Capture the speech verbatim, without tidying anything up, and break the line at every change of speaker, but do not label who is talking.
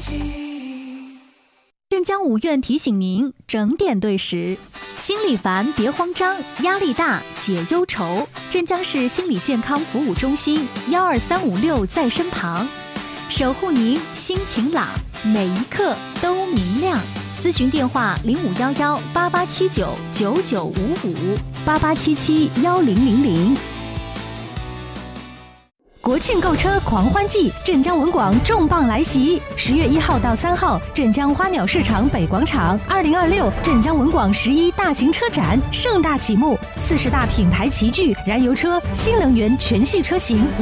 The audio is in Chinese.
镇江五院提醒您整点对时，心里烦别慌张，压力大解忧愁。镇江市心理健康服务中心幺二三五六在身旁，守护您心情朗，每一刻都明亮。咨询电话零五幺幺八八七九九九五五八八七七幺零零零。
国庆购车狂欢季，镇江文广重磅来袭！十月一号到三号，镇江花鸟市场北广场，二零二六镇江文广十一大型车展盛大启幕，四十大品牌齐聚，燃油车、新能源全系车型。